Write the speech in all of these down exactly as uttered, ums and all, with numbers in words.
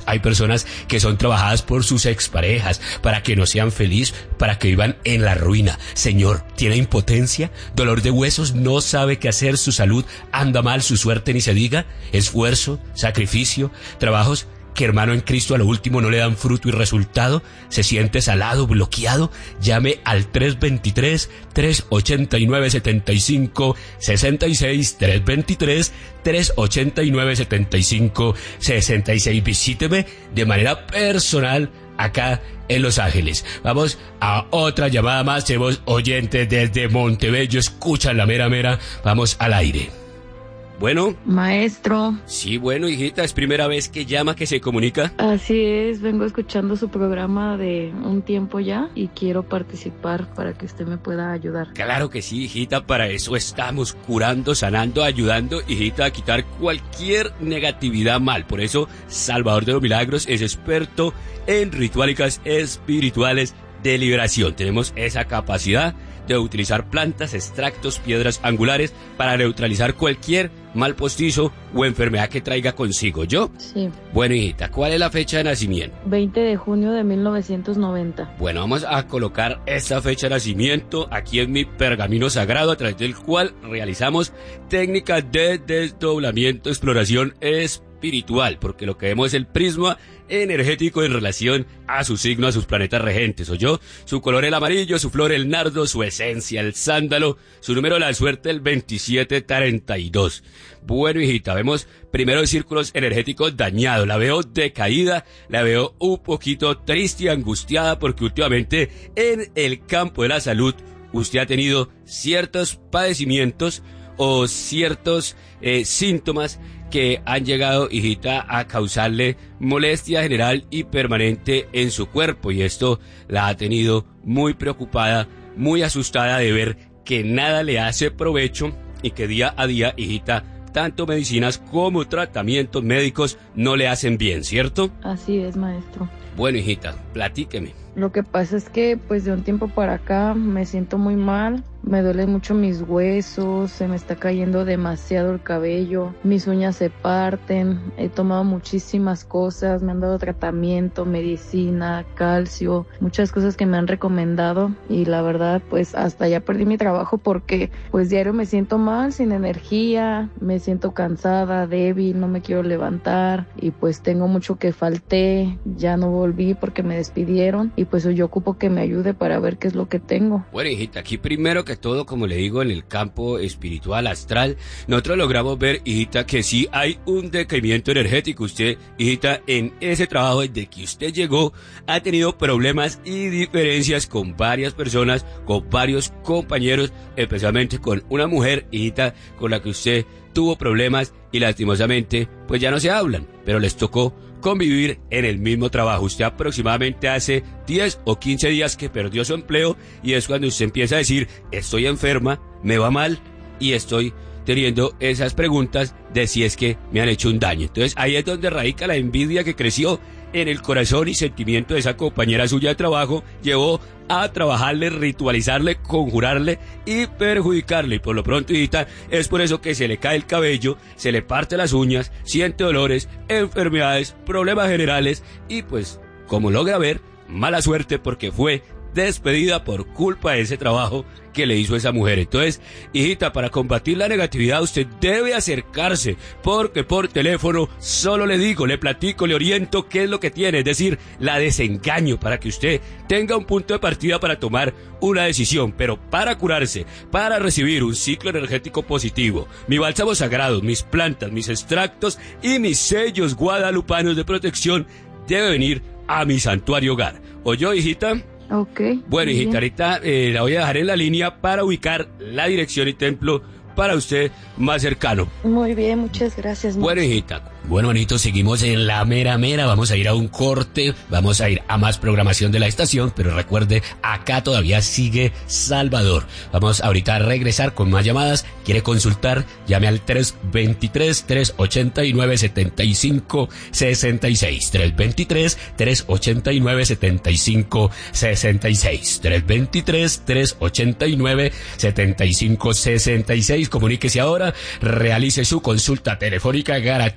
hay personas que son trabajadas por sus exparejas para que no sean felices, para que vivan en la ruina. Señor, ¿tiene impotencia? ¿Dolor de huesos? ¿No sabe qué hacer? ¿Su salud anda mal? ¿Su suerte ni se diga? ¿Esfuerzo? ¿Sacrificio? ¿Trabajos que, hermano, en Cristo a lo último no le dan fruto y resultado? ¿Se siente salado, bloqueado? Llame al tres dos tres, tres ocho nueve, siete cinco seis seis, tres dos tres, tres ocho nueve, siete cinco seis seis. Visíteme de manera personal acá en Los Ángeles. Vamos a otra llamada más. Tenemos oyentes desde Montebello, escuchan la mera mera. Vamos al aire. Bueno. Maestro. Sí, bueno, hijita, ¿es primera vez que llama, que se comunica? Así es, vengo escuchando su programa de un tiempo ya y quiero participar para que usted me pueda ayudar. Claro que sí, hijita, para eso estamos, curando, sanando, ayudando, hijita, a quitar cualquier negatividad mal. Por eso, Salvador de los Milagros es experto en rituálicas espirituales de liberación. Tenemos esa capacidad de utilizar plantas, extractos, piedras angulares para neutralizar cualquier mal postizo o enfermedad que traiga consigo. ¿Yo? Sí. Bueno, hijita, ¿cuál es la fecha de nacimiento? veinte de junio de mil novecientos noventa. Bueno, vamos a colocar esta fecha de nacimiento aquí en mi pergamino sagrado, a través del cual realizamos técnicas de desdoblamiento, exploración espiritual, porque lo que vemos es el prisma energético en relación a su signo, a sus planetas regentes. ¿Oyó? Su color el amarillo, su flor el nardo, su esencia el sándalo, su número de la suerte el veintisiete treinta y dos. Bueno, hijita, vemos primero círculos energéticos dañados, la veo decaída, la veo un poquito triste y angustiada, porque últimamente en el campo de la salud usted ha tenido ciertos padecimientos o ciertos eh, síntomas que han llegado, hijita, a causarle molestia general y permanente en su cuerpo, y esto la ha tenido muy preocupada, muy asustada de ver que nada le hace provecho y que día a día, hijita, tanto medicinas como tratamientos médicos no le hacen bien, ¿cierto? Así es, maestro. Bueno, hijita, platíqueme. Lo que pasa es que, pues, de un tiempo para acá me siento muy mal, me duelen mucho mis huesos, se me está cayendo demasiado el cabello, mis uñas se parten, he tomado muchísimas cosas, me han dado tratamiento, medicina, calcio, muchas cosas que me han recomendado, y la verdad, pues, hasta ya perdí mi trabajo porque, pues, diario me siento mal, sin energía, me siento cansada, débil, no me quiero levantar, y pues tengo mucho que falté, ya no volví porque me despidieron, y pues yo ocupo que me ayude para ver qué es lo que tengo. Bueno, hijita, aquí primero que todo, como le digo, en el campo espiritual, astral, nosotros logramos ver, hijita, que sí hay un decaimiento energético. Usted, hijita, en ese trabajo desde que usted llegó, ha tenido problemas y diferencias con varias personas, con varios compañeros, especialmente con una mujer, hijita, con la que usted tuvo problemas y lastimosamente, pues ya no se hablan, pero les tocó convivir en el mismo trabajo. Usted aproximadamente hace diez o quince días que perdió su empleo, y es cuando usted empieza a decir: estoy enferma, me va mal y estoy teniendo esas preguntas de si es que me han hecho un daño. Entonces ahí es donde radica la envidia que creció en el corazón y sentimiento de esa compañera suya de trabajo, llevó a trabajarle, ritualizarle, conjurarle y perjudicarle. Y por lo pronto, hijita, es por eso que se le cae el cabello, se le parte las uñas, siente dolores, enfermedades, problemas generales y, pues, como logra ver, mala suerte, porque fue despedida por culpa de ese trabajo que le hizo esa mujer. Entonces, hijita, para combatir la negatividad usted debe acercarse, porque por teléfono solo le digo, le platico, le oriento qué es lo que tiene, es decir, la desengaño, para que usted tenga un punto de partida para tomar una decisión. Pero para curarse, para recibir un ciclo energético positivo, mi bálsamo sagrado, mis plantas, mis extractos y mis sellos guadalupanos de protección, debe venir a mi santuario hogar. ¿Oyó, hijita? Ok. Bueno, hijita, ahorita eh, la voy a dejar en la línea para ubicar la dirección y templo para usted más cercano. Muy bien, muchas gracias. Bueno, hijita. Bueno, Anito, seguimos en la mera mera, vamos a ir a un corte, vamos a ir a más programación de la estación, pero recuerde, acá todavía sigue Salvador. Vamos ahorita a regresar con más llamadas. ¿Quiere consultar? Llame al tres dos tres, tres ocho nueve, siete cinco seis seis, tres dos tres, tres ocho nueve, siete cinco seis seis, tres dos tres, tres ocho nueve, siete cinco seis seis. Comuníquese ahora, realice su consulta telefónica gratuita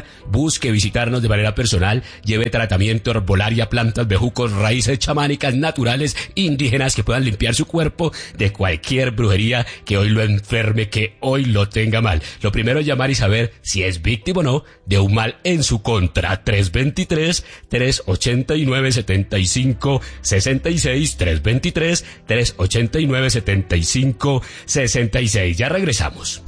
busque visitarnos de manera personal, lleve tratamiento, herbolaria, plantas, bejucos, raíces chamánicas naturales, indígenas que puedan limpiar su cuerpo de cualquier brujería que hoy lo enferme, que hoy lo tenga mal. Lo primero es llamar y saber si es víctima o no de un mal en su contra. tres dos tres, tres ocho nueve, siete cinco seis seis, tres dos tres, tres ocho nueve, siete cinco seis seis. Ya regresamos.